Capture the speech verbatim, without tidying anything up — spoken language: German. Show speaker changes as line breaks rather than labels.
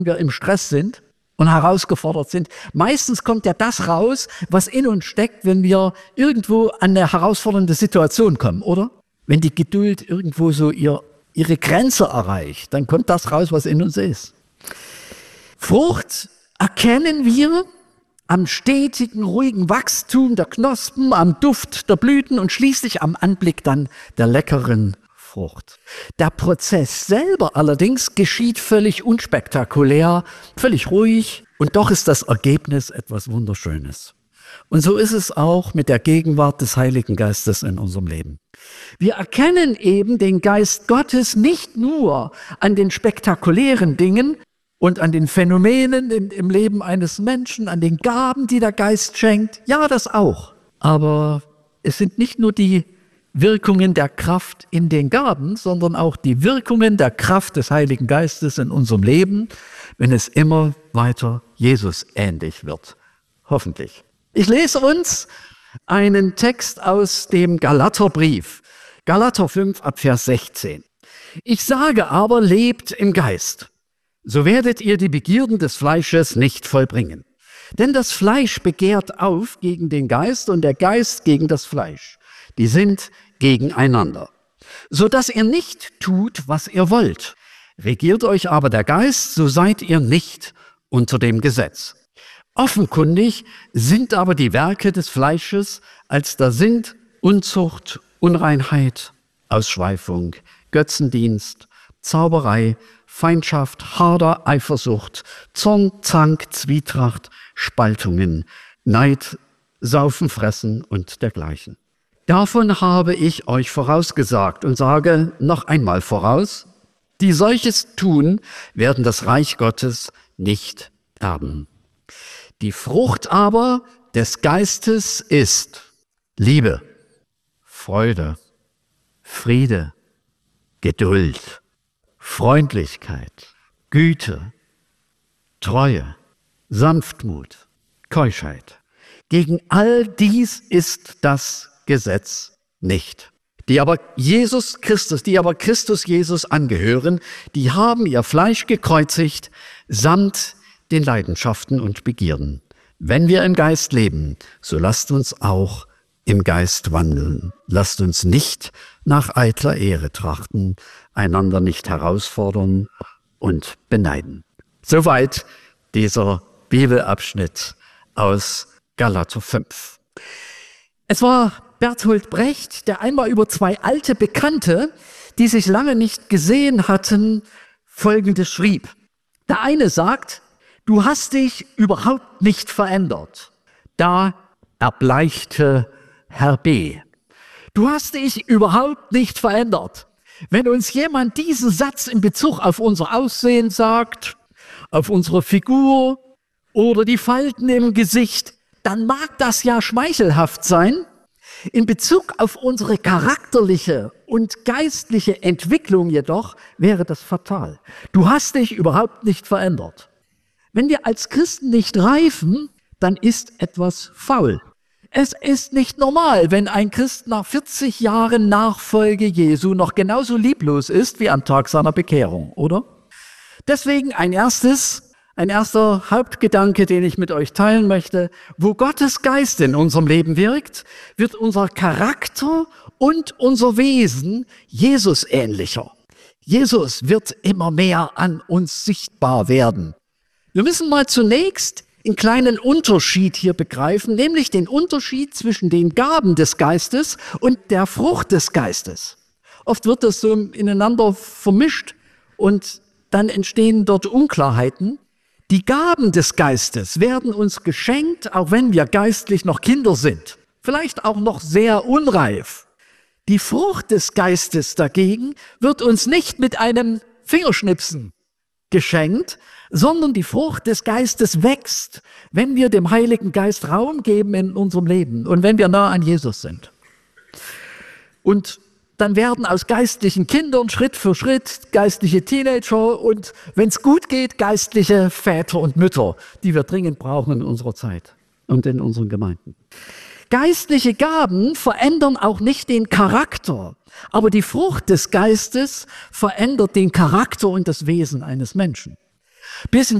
wir im Stress sind und herausgefordert sind. Meistens kommt ja das raus, was in uns steckt, wenn wir irgendwo an eine herausfordernde Situation kommen, oder? Wenn die Geduld irgendwo so ihr, ihre Grenze erreicht, dann kommt das raus, was in uns ist. Frucht erkennen wir am stetigen, ruhigen Wachstum der Knospen, am Duft der Blüten und schließlich am Anblick dann der leckeren Frucht. Der Prozess selber allerdings geschieht völlig unspektakulär, völlig ruhig und doch ist das Ergebnis etwas Wunderschönes. Und so ist es auch mit der Gegenwart des Heiligen Geistes in unserem Leben. Wir erkennen eben den Geist Gottes nicht nur an den spektakulären Dingen und an den Phänomenen in, im Leben eines Menschen, an den Gaben, die der Geist schenkt. Ja, das auch. Aber es sind nicht nur die Wirkungen der Kraft in den Gaben, sondern auch die Wirkungen der Kraft des Heiligen Geistes in unserem Leben, wenn es immer weiter Jesus ähnlich wird. Hoffentlich. Ich lese uns einen Text aus dem Galaterbrief. Galater fünf ab Vers sechzehn. Ich sage aber, lebt im Geist. So werdet ihr die Begierden des Fleisches nicht vollbringen. Denn das Fleisch begehrt auf gegen den Geist und der Geist gegen das Fleisch. Die sind gegeneinander, so dass ihr nicht tut, was ihr wollt. Regiert euch aber der Geist, so seid ihr nicht unter dem Gesetz. Offenkundig sind aber die Werke des Fleisches, als da sind Unzucht, Unreinheit, Ausschweifung, Götzendienst, Zauberei, Feindschaft, Hader, Eifersucht, Zorn, Zank, Zwietracht, Spaltungen, Neid, Saufen, Fressen und dergleichen. Davon habe ich euch vorausgesagt und sage noch einmal voraus, die solches tun, werden das Reich Gottes nicht erben. Die Frucht aber des Geistes ist Liebe, Freude, Friede, Geduld, Freundlichkeit, Güte, Treue, Sanftmut, Keuschheit. Gegen all dies ist das Gesetz nicht. Die aber Jesus Christus, die aber Christus Jesus angehören, die haben ihr Fleisch gekreuzigt, samt den Leidenschaften und Begierden. Wenn wir im Geist leben, so lasst uns auch im Geist wandeln. Lasst uns nicht nach eitler Ehre trachten, einander nicht herausfordern und beneiden. Soweit dieser Bibelabschnitt aus Galater fünf. Es war Bertolt Brecht, der einmal über zwei alte Bekannte, die sich lange nicht gesehen hatten, Folgendes schrieb. Der eine sagt, du hast dich überhaupt nicht verändert. Da erbleichte Herr B. Du hast dich überhaupt nicht verändert. Wenn uns jemand diesen Satz in Bezug auf unser Aussehen sagt, auf unsere Figur oder die Falten im Gesicht, dann mag das ja schmeichelhaft sein. In Bezug auf unsere charakterliche und geistliche Entwicklung jedoch wäre das fatal. Du hast dich überhaupt nicht verändert. Wenn wir als Christen nicht reifen, dann ist etwas faul. Es ist nicht normal, wenn ein Christ nach vierzig Jahren Nachfolge Jesu noch genauso lieblos ist wie am Tag seiner Bekehrung, oder? Deswegen ein erstes, ein erster Hauptgedanke, den ich mit euch teilen möchte. Wo Gottes Geist in unserem Leben wirkt, wird unser Charakter und unser Wesen Jesus ähnlicher. Jesus wird immer mehr an uns sichtbar werden. Wir müssen mal zunächst einen kleinen Unterschied hier begreifen, nämlich den Unterschied zwischen den Gaben des Geistes und der Frucht des Geistes. Oft wird das so ineinander vermischt und dann entstehen dort Unklarheiten. Die Gaben des Geistes werden uns geschenkt, auch wenn wir geistlich noch Kinder sind, vielleicht auch noch sehr unreif. Die Frucht des Geistes dagegen wird uns nicht mit einem Fingerschnipsen geschenkt, sondern die Frucht des Geistes wächst, wenn wir dem Heiligen Geist Raum geben in unserem Leben und wenn wir nah an Jesus sind. Und dann werden aus geistlichen Kindern Schritt für Schritt geistliche Teenager und, wenn es gut geht, geistliche Väter und Mütter, die wir dringend brauchen in unserer Zeit und in unseren Gemeinden. Geistliche Gaben verändern auch nicht den Charakter, aber die Frucht des Geistes verändert den Charakter und das Wesen eines Menschen. Bis